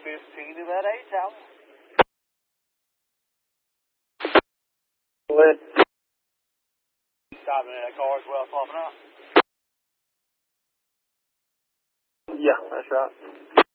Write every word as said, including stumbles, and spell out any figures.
fifteen to that eight tower. Lit. Stopping in that car as well, swapping out. Yeah, that's right.